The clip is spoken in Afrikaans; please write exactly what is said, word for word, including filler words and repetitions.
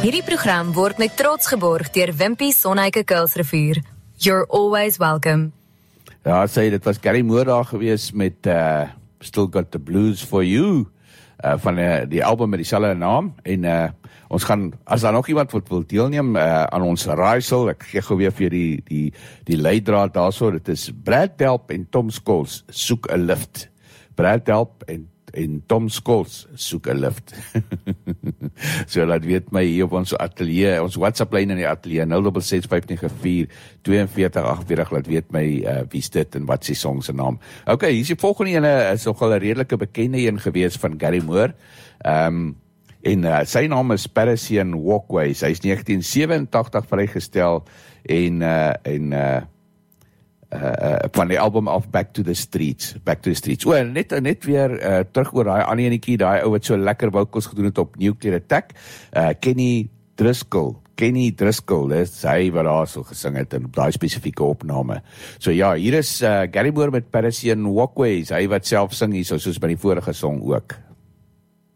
Hierdie program word met trots geborg deur Wimpy Sonheuke Kuilsrivier. You're always welcome. Ja, sê dit was Gary Moore daar gewees met uh, Still Got the Blues for You, uh, van uh, die album met dieselfde naam, en uh, ons gaan, as daar nog iemand wat wil deelneem uh, aan ons raaisel, ek gee gou weer vir die, die, die leidraad daarso, dit is Brad Delp en Tom Scholes, soek 'n lift. Brad Delp en en Tom Scholes soek 'n lift. So laat weet my hier op ons atelier, ons WhatsApp lyn in die atelier, nul ses ses vyf nege vier twee vier agt vier, laat weet my uh, wie's dit en wat is die song se naam. Okay, hier is die volgende ene, is nogal 'n redelike bekende een gewees van Gary Moore. Um, en uh, sy naam is Parisian Walkways. Hy is negentien sewenagtig vrygestel en uh, en uh, Uh, uh, van die album af Back to the Streets, Back to the Streets. O, net, net weer uh, terug oor daai ander enetjie, daai ou wat so lekker vocals gedoen het op Nuclear Attack, uh, Kenny Driscoll, Kenny Driscoll, dit is hy wat daar so gesing het in daai spesifieke opname. So ja, hier is uh, Gary Moore met Parisian Walkways, hy wat self sing hier, so, soos by die vorige song ook.